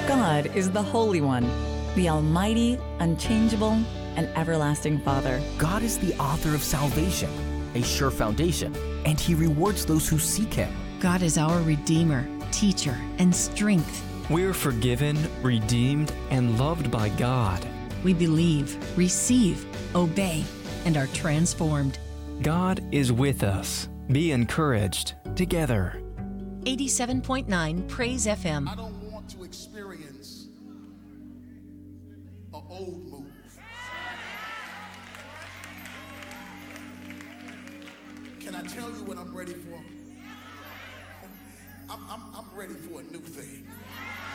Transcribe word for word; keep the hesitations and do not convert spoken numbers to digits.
God is the Holy One, the Almighty, unchangeable, and everlasting Father. God is the author of salvation, a sure foundation, and He rewards those who seek Him. God is our Redeemer, teacher, and strength. We're forgiven, redeemed, and loved by God. We believe, receive, obey, and are transformed. God is with us. Be encouraged together. eighty-seven point nine Praise F M. I don't want to experience an old move. Can I tell you what I'm ready for? I'm, I'm, I'm ready for a new thing.